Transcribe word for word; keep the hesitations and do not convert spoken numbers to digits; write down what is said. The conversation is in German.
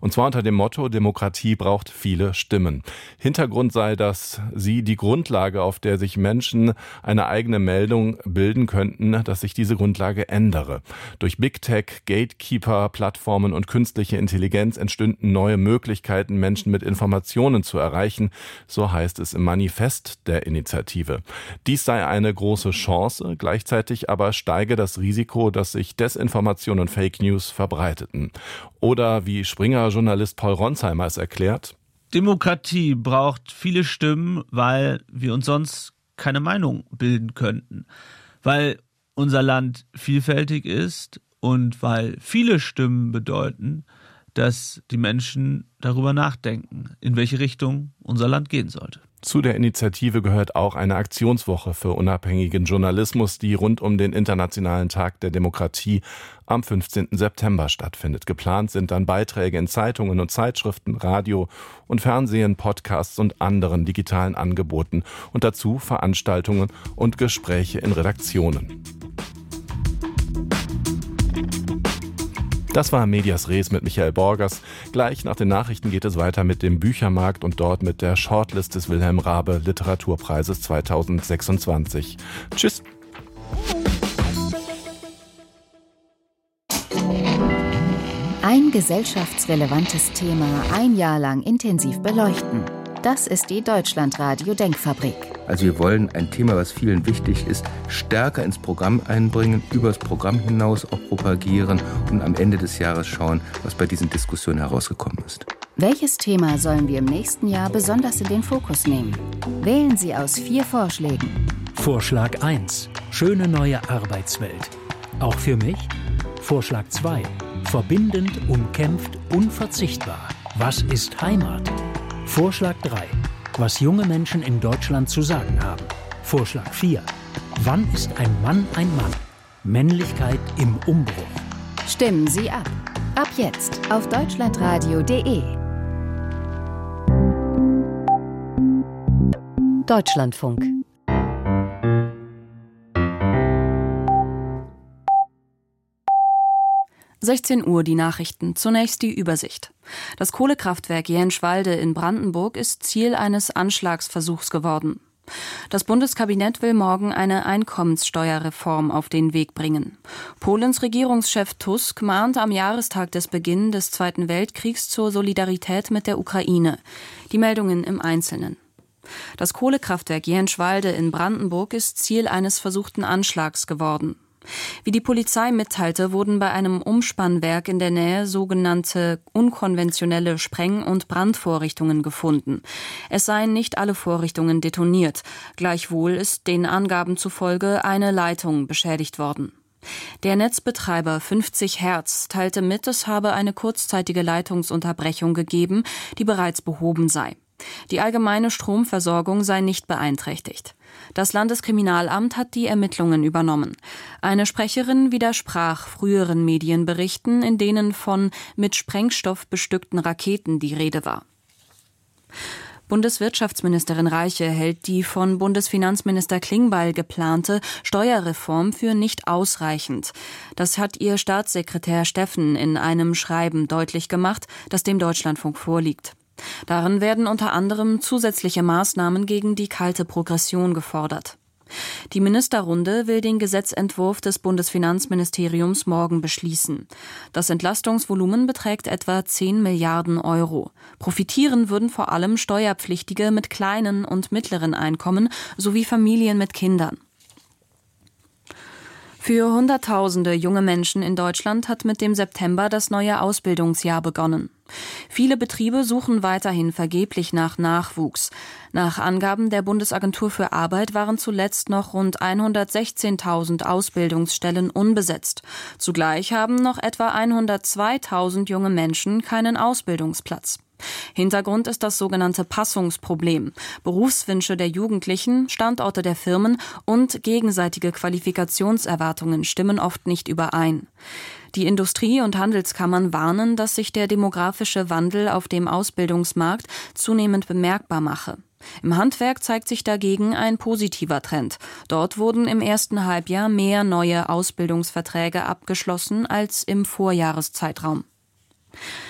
Und zwar unter dem Motto, Demokratie braucht viele Stimmen. Hintergrund sei, dass sie die Grundlage, auf der sich Menschen eine eigene Meldung bilden könnten, dass sich diese Grundlage ändere. Durch Big Tech, Gatekeeper, Plattformen und künstliche Intelligenz entstünden neue Möglichkeiten, Menschen mit Informationen zu erreichen, so heißt es im Manifest der Initiative. Dies sei eine große Chance, gleichzeitig aber steige das Risiko, dass sich Desinformation und Fake News verbreiteten. Oder wie Springer-Journalist Paul Ronsheimer es erklärt: Demokratie braucht viele Stimmen, weil wir uns sonst keine Meinung bilden könnten. Weil unser Land vielfältig ist und weil viele Stimmen bedeuten, dass die Menschen darüber nachdenken, in welche Richtung unser Land gehen sollte. Zu der Initiative gehört auch eine Aktionswoche für unabhängigen Journalismus, die rund um den Internationalen Tag der Demokratie am fünfzehnten September stattfindet. Geplant sind dann Beiträge in Zeitungen und Zeitschriften, Radio und Fernsehen, Podcasts und anderen digitalen Angeboten und dazu Veranstaltungen und Gespräche in Redaktionen. Das war Medias Res mit Michael Borgers. Gleich nach den Nachrichten geht es weiter mit dem Büchermarkt und dort mit der Shortlist des Wilhelm Raabe Literaturpreises zweitausendsechsundzwanzig. Tschüss! Ein gesellschaftsrelevantes Thema ein Jahr lang intensiv beleuchten. Das ist die Deutschlandradio-Denkfabrik. Also wir wollen ein Thema, was vielen wichtig ist, stärker ins Programm einbringen, übers Programm hinaus auch propagieren und am Ende des Jahres schauen, was bei diesen Diskussionen herausgekommen ist. Welches Thema sollen wir im nächsten Jahr besonders in den Fokus nehmen? Wählen Sie aus vier Vorschlägen. Vorschlag eins. Schöne neue Arbeitswelt. Auch für mich? Vorschlag zwei. Verbindend, umkämpft, unverzichtbar. Was ist Heimat? Vorschlag drei. Was junge Menschen in Deutschland zu sagen haben. Vorschlag vier. Wann ist ein Mann ein Mann? Männlichkeit im Umbruch. Stimmen Sie ab. Ab jetzt auf deutschlandradio punkt de. Deutschlandfunk. sechzehn Uhr die Nachrichten. Zunächst die Übersicht. Das Kohlekraftwerk Jenschwalde in Brandenburg ist Ziel eines Anschlagsversuchs geworden. Das Bundeskabinett will morgen eine Einkommenssteuerreform auf den Weg bringen. Polens Regierungschef Tusk mahnt am Jahrestag des Beginns des Zweiten Weltkriegs zur Solidarität mit der Ukraine. Die Meldungen im Einzelnen. Das Kohlekraftwerk Jenschwalde in Brandenburg ist Ziel eines versuchten Anschlags geworden. Wie die Polizei mitteilte, wurden bei einem Umspannwerk in der Nähe sogenannte unkonventionelle Spreng- und Brandvorrichtungen gefunden. Es seien nicht alle Vorrichtungen detoniert. Gleichwohl ist den Angaben zufolge eine Leitung beschädigt worden. Der Netzbetreiber fünfzig Hertz teilte mit, es habe eine kurzzeitige Leitungsunterbrechung gegeben, die bereits behoben sei. Die allgemeine Stromversorgung sei nicht beeinträchtigt. Das Landeskriminalamt hat die Ermittlungen übernommen. Eine Sprecherin widersprach früheren Medienberichten, in denen von mit Sprengstoff bestückten Raketen die Rede war. Bundeswirtschaftsministerin Reiche hält die von Bundesfinanzminister Klingbeil geplante Steuerreform für nicht ausreichend. Das hat ihr Staatssekretär Steffen in einem Schreiben deutlich gemacht, das dem Deutschlandfunk vorliegt. Darin werden unter anderem zusätzliche Maßnahmen gegen die kalte Progression gefordert. Die Ministerrunde will den Gesetzentwurf des Bundesfinanzministeriums morgen beschließen. Das Entlastungsvolumen beträgt etwa zehn Milliarden Euro. Profitieren würden vor allem Steuerpflichtige mit kleinen und mittleren Einkommen sowie Familien mit Kindern. Für Hunderttausende junge Menschen in Deutschland hat mit dem September das neue Ausbildungsjahr begonnen. Viele Betriebe suchen weiterhin vergeblich nach Nachwuchs. Nach Angaben der Bundesagentur für Arbeit waren zuletzt noch rund hundertsechzehntausend Ausbildungsstellen unbesetzt. Zugleich haben noch etwa hundertzweitausend junge Menschen keinen Ausbildungsplatz. Hintergrund ist das sogenannte Passungsproblem. Berufswünsche der Jugendlichen, Standorte der Firmen und gegenseitige Qualifikationserwartungen stimmen oft nicht überein. Die Industrie- und Handelskammern warnen, dass sich der demografische Wandel auf dem Ausbildungsmarkt zunehmend bemerkbar mache. Im Handwerk zeigt sich dagegen ein positiver Trend. Dort wurden im ersten Halbjahr mehr neue Ausbildungsverträge abgeschlossen als im Vorjahreszeitraum.